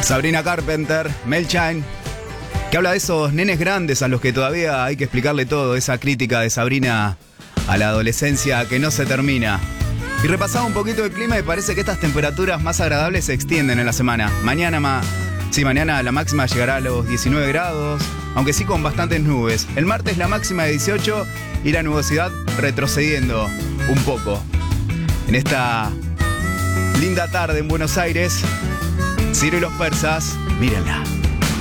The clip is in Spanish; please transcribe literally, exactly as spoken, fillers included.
Sabrina Carpenter, Melchine, que habla de esos nenes grandes a los que todavía hay que explicarle todo, esa crítica de Sabrina a la adolescencia que no se termina. Y repasaba un poquito el clima y parece que estas temperaturas más agradables se extienden en la semana. Mañana, ma sí, mañana la máxima llegará a los diecinueve grados, aunque sí con bastantes nubes. El martes la máxima de dieciocho y la nubosidad retrocediendo un poco. En esta linda tarde en Buenos Aires, Ciro y los persas, mírenla.